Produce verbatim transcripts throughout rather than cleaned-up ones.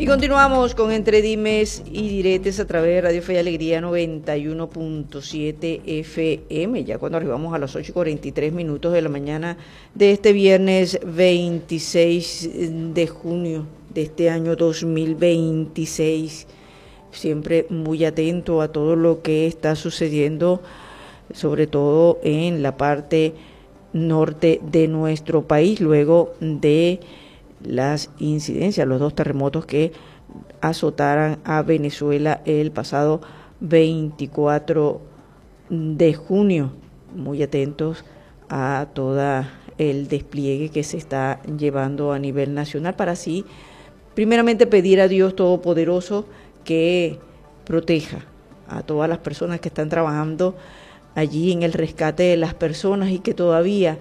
Y continuamos con Entre Dimes y Diretes a través de Radio Fe y Alegría noventa y uno punto siete F M, ya cuando arribamos a las ocho y cuarenta y tres minutos de la mañana de este viernes veintiséis de junio de este año dos mil veintiséis. Siempre muy atento a todo lo que está sucediendo, sobre todo en la parte norte de nuestro país, luego de las incidencias, los dos terremotos que azotaran a Venezuela el pasado veinticuatro de junio. Muy atentos a todo el despliegue que se está llevando a nivel nacional para así, primeramente, pedir a Dios Todopoderoso que proteja a todas las personas que están trabajando allí en el rescate de las personas y que todavía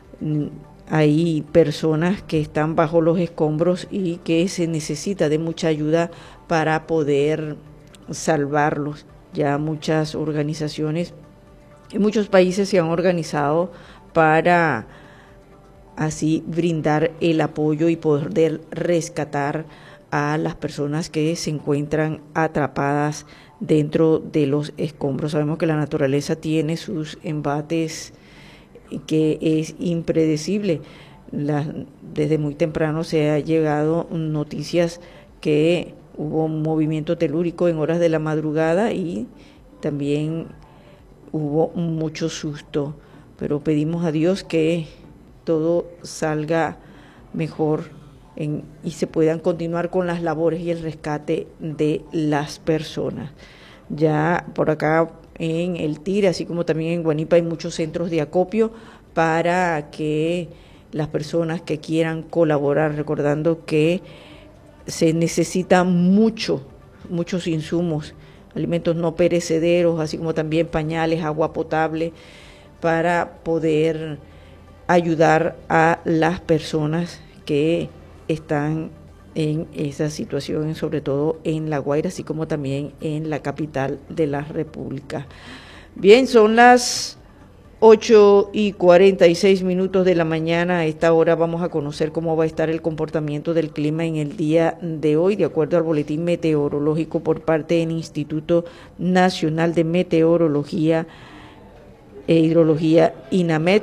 hay personas que están bajo los escombros y que se necesita de mucha ayuda para poder salvarlos. Ya muchas organizaciones y muchos países se han organizado para así brindar el apoyo y poder rescatar a las personas que se encuentran atrapadas dentro de los escombros. Sabemos que la naturaleza tiene sus embates que es impredecible. La, desde muy temprano se ha llegado noticias que hubo un movimiento telúrico en horas de la madrugada y también hubo mucho susto, pero pedimos a Dios que todo salga mejor en, y se puedan continuar con las labores y el rescate de las personas. Ya por acá en el Tigre, así como también en Guanipa, hay muchos centros de acopio para que las personas que quieran colaborar, recordando que se necesitan mucho, muchos insumos, alimentos no perecederos, así como también pañales, agua potable, para poder ayudar a las personas que están en esa situación, sobre todo en La Guaira, así como también en la capital de la República. Bien, son las ocho y cuarenta y seis minutos de la mañana. A esta hora vamos a conocer cómo va a estar el comportamiento del clima en el día de hoy, de acuerdo al boletín meteorológico por parte del Instituto Nacional de Meteorología e Hidrología, INAMED,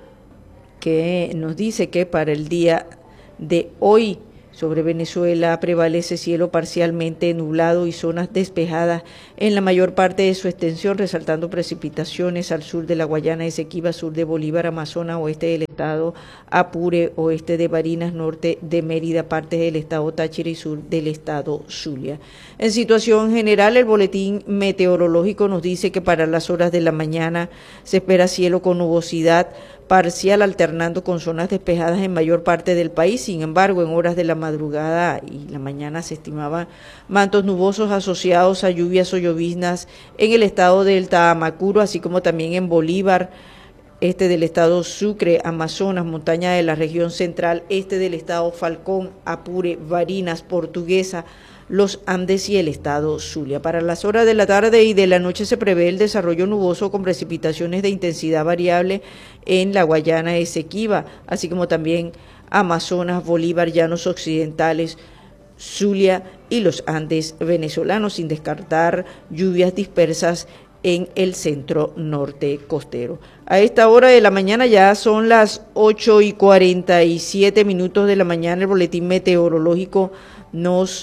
que nos dice que para el día de hoy sobre Venezuela prevalece cielo parcialmente nublado y zonas despejadas en la mayor parte de su extensión, resaltando precipitaciones al sur de la Guayana Esequiba, sur de Bolívar, Amazonas, oeste del estado Apure, oeste de Barinas, norte de Mérida, partes del estado Táchira y sur del estado Zulia. En situación general, el boletín meteorológico nos dice que para las horas de la mañana se espera cielo con nubosidad parcial alternando con zonas despejadas en mayor parte del país. Sin embargo, en horas de la madrugada y la mañana se estimaban mantos nubosos asociados a lluvias o lloviznas en el estado del Taamacuro, así como también en Bolívar, este del estado Sucre, Amazonas, montaña de la región central, este del estado Falcón, Apure, Barinas, Portuguesa, los Andes y el estado Zulia. Para las horas de la tarde y de la noche se prevé el desarrollo nuboso con precipitaciones de intensidad variable en la Guayana Esequiba, así como también Amazonas, Bolívar, Llanos Occidentales, Zulia y los Andes venezolanos, sin descartar lluvias dispersas en el centro norte costero. A esta hora de la mañana ya son las ocho y cuarenta y siete minutos de la mañana. El boletín meteorológico nos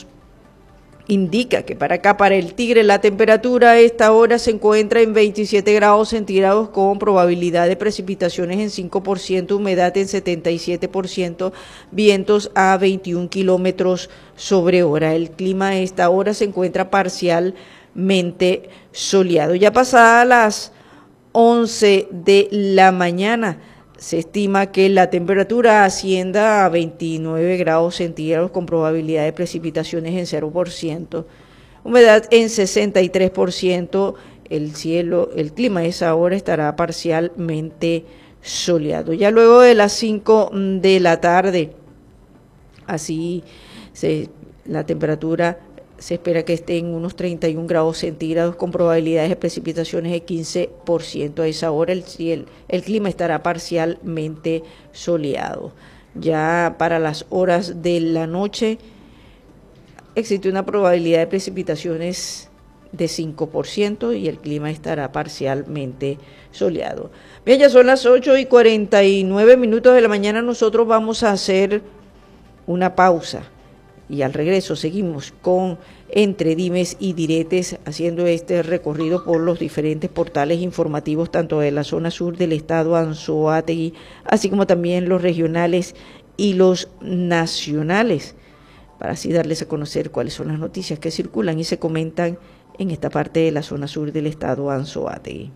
indica que para acá, para el Tigre, la temperatura a esta hora se encuentra en veintisiete grados centígrados con probabilidad de precipitaciones en cinco por ciento, humedad en setenta y siete por ciento, vientos a veintiún kilómetros sobre hora. El clima a esta hora se encuentra parcialmente soleado. Ya pasadas las once de la mañana, se estima que la temperatura ascienda a veintinueve grados centígrados con probabilidad de precipitaciones en cero por ciento, humedad en sesenta y tres por ciento, el cielo, el clima a esa hora estará parcialmente soleado. Ya luego de las cinco de la tarde, así se, la temperatura se espera que esté en unos treinta y un grados centígrados con probabilidades de precipitaciones de quince por ciento. A esa hora el, el, el clima estará parcialmente soleado. Ya para las horas de la noche existe una probabilidad de precipitaciones de cinco por ciento y el clima estará parcialmente soleado. Bien, ya son las ocho y cuarenta y nueve minutos de la mañana. Nosotros vamos a hacer una pausa y al regreso seguimos con Entre Dimes y Diretes, haciendo este recorrido por los diferentes portales informativos, tanto de la zona sur del estado Anzoátegui, así como también los regionales y los nacionales, para así darles a conocer cuáles son las noticias que circulan y se comentan en esta parte de la zona sur del estado Anzoátegui.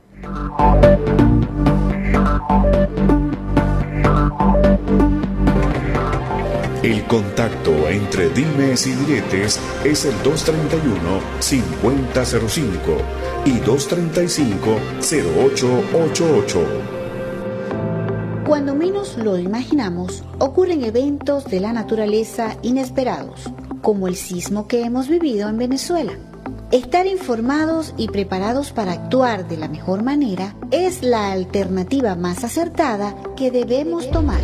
El contacto entre dimes y diretes es el dos treinta y uno, cincuenta cero cinco y dos treinta y cinco, cero ocho ochenta y ocho. Cuando menos lo imaginamos, ocurren eventos de la naturaleza inesperados, como el sismo que hemos vivido en Venezuela. Estar informados y preparados para actuar de la mejor manera es la alternativa más acertada que debemos tomar.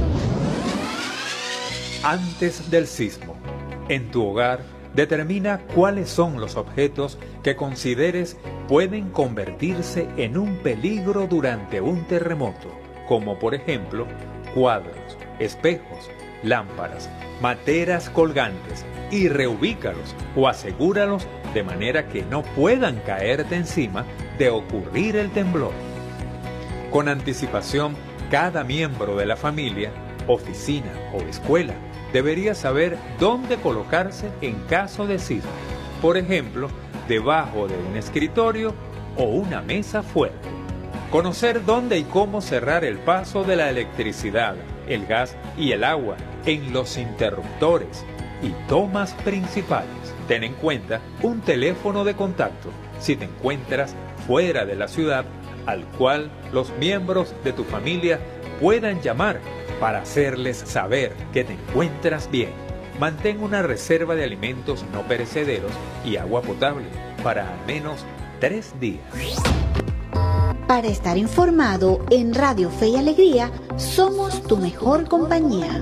Antes del sismo, en tu hogar, determina cuáles son los objetos que consideres pueden convertirse en un peligro durante un terremoto, como por ejemplo cuadros, espejos, lámparas, materas colgantes, y reubícalos o asegúralos de manera que no puedan caerte encima de ocurrir el temblor. Con anticipación, cada miembro de la familia, oficina o escuela debería saber dónde colocarse en caso de sismo, por ejemplo, debajo de un escritorio o una mesa fuerte. Conocer dónde y cómo cerrar el paso de la electricidad, el gas y el agua en los interruptores y tomas principales. Ten en cuenta un teléfono de contacto si te encuentras fuera de la ciudad, al cual los miembros de tu familia puedan llamar para hacerles saber que te encuentras bien. Mantén una reserva de alimentos no perecederos y agua potable para al menos tres días. Para estar informado en Radio Fe y Alegría, somos tu mejor compañía.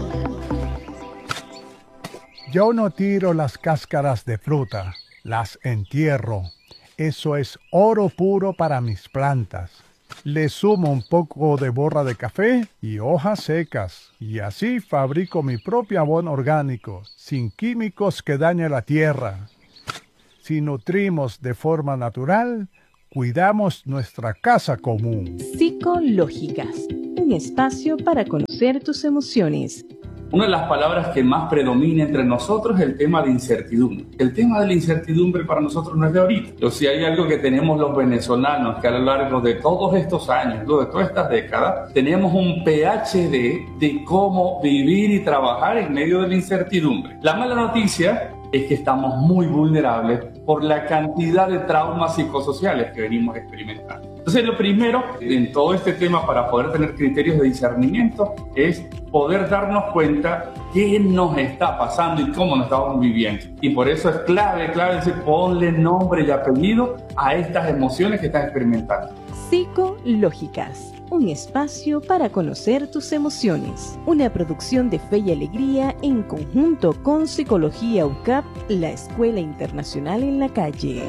Yo no tiro las cáscaras de fruta, las entierro. Eso es oro puro para mis plantas. Le sumo un poco de borra de café y hojas secas, y así fabrico mi propio abono orgánico, sin químicos que dañen la tierra. Si nutrimos de forma natural, cuidamos nuestra casa común. Psicológicas, un espacio para conocer tus emociones. Una de las palabras que más predomina entre nosotros es el tema de incertidumbre. El tema de la incertidumbre para nosotros no es de ahorita. O si hay algo que tenemos los venezolanos, que a lo largo de todos estos años, de todas estas décadas, tenemos un P H D de cómo vivir y trabajar en medio de la incertidumbre. La mala noticia es que estamos muy vulnerables por la cantidad de traumas psicosociales que venimos experimentando. Entonces, lo primero en todo este tema para poder tener criterios de discernimiento es poder darnos cuenta qué nos está pasando y cómo nos estamos viviendo. Y por eso es clave, clave decir, ponle nombre y apellido a estas emociones que estás experimentando. Psicológicas, un espacio para conocer tus emociones. Una producción de Fe y Alegría en conjunto con Psicología U C A P, la Escuela Internacional en la Calle.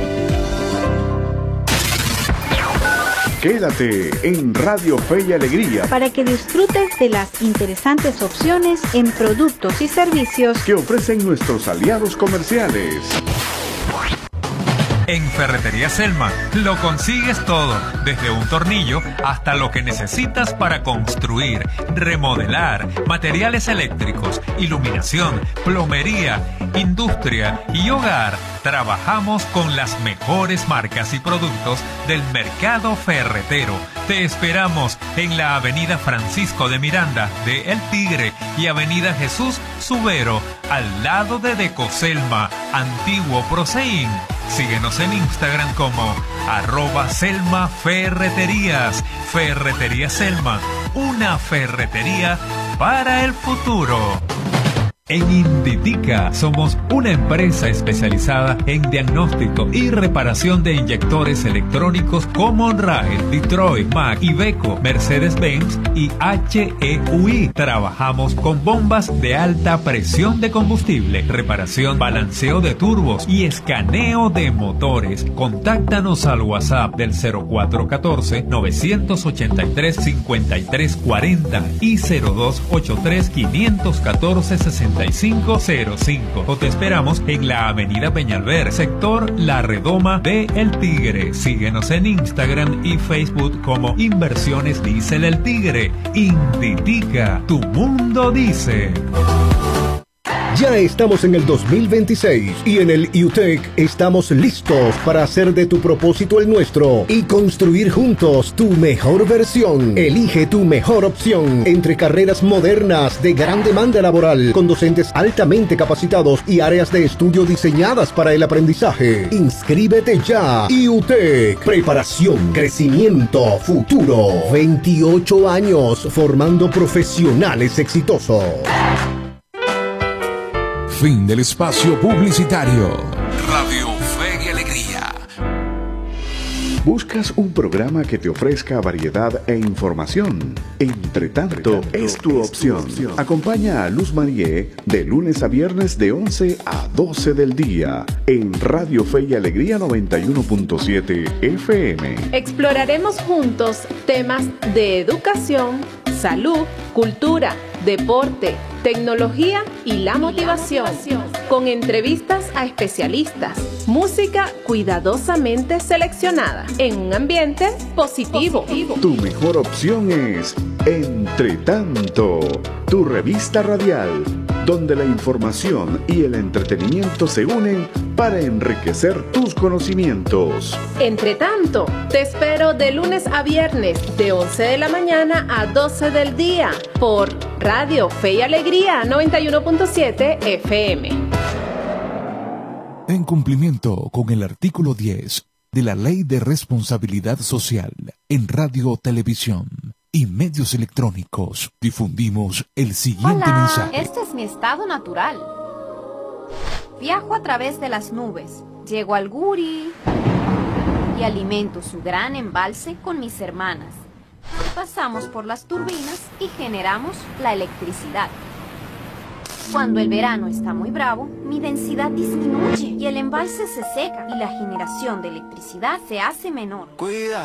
Quédate en Radio Fe y Alegría para que disfrutes de las interesantes opciones en productos y servicios que ofrecen nuestros aliados comerciales. En Ferretería Selma lo consigues todo, desde un tornillo hasta lo que necesitas para construir, remodelar, materiales eléctricos, iluminación, plomería, industria y hogar. Trabajamos con las mejores marcas y productos del mercado ferretero. Te esperamos en la Avenida Francisco de Miranda de El Tigre y Avenida Jesús Subero, al lado de Decoselma, antiguo Proseín. Síguenos en Instagram como arroba Selma Ferreterías. Ferretería Selma, una ferretería para el futuro. En Inditica somos una empresa especializada en diagnóstico y reparación de inyectores electrónicos como Onrail, Detroit, Mack, Iveco, Mercedes-Benz y H E U I. Trabajamos con bombas de alta presión de combustible, reparación, balanceo de turbos y escaneo de motores. Contáctanos al WhatsApp del cero cuatro uno cuatro, nueve ocho tres, cinco tres cuatro cero y cero dos ocho tres, cinco uno cuatro, seis cinco cero cinco o te esperamos en la avenida Peñalver, sector La Redoma de El Tigre. Síguenos en Instagram y Facebook como Inversiones Diesel El Tigre. Inditica, tu mundo dice. Ya estamos en el dos mil veintiséis y en el I U T E C estamos listos para hacer de tu propósito el nuestro y construir juntos tu mejor versión. Elige tu mejor opción entre carreras modernas de gran demanda laboral con docentes altamente capacitados y áreas de estudio diseñadas para el aprendizaje. Inscríbete ya. I U T E C, preparación, crecimiento, futuro. veintiocho años formando profesionales exitosos. Fin del espacio publicitario. Radio Fe y Alegría. ¿Buscas un programa que te ofrezca variedad e información? Entre tanto, es tu opción. Acompaña a Luz Marie de lunes a viernes de once a doce del día en Radio Fe y Alegría noventa y uno punto siete F M. Exploraremos juntos temas de educación, salud, cultura, deporte, tecnología y la motivación, con entrevistas a especialistas, música cuidadosamente seleccionada, en un ambiente positivo. Tu mejor opción es Entre Tanto, tu revista radial, donde la información y el entretenimiento se unen para enriquecer tus conocimientos. Entre tanto, te espero de lunes a viernes de once de la mañana a doce del día por Radio Fe y Alegría noventa y uno punto siete F M. En cumplimiento con el artículo diez de la Ley de Responsabilidad Social en Radio, Televisión y medios electrónicos, difundimos el siguiente Hola, mensaje. este es mi estado natural. Viajo a través de las nubes, llego al Guri y alimento su gran embalse con mis hermanas. Pasamos por las turbinas y generamos la electricidad. Cuando el verano está muy bravo, mi densidad disminuye y el embalse se seca y la generación de electricidad se hace menor. Cuida.